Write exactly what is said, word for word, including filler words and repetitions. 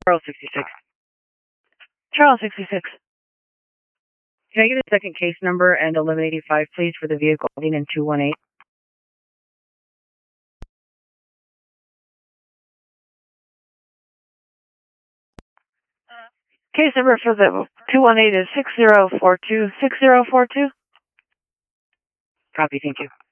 Charles sixty-six. Charles sixty-six. Can I get a second case number and a limit eighty-five, please, for the vehicle ending in two one eight? Case number for the two one eight is six zero four two six zero four two. Copy, thank you.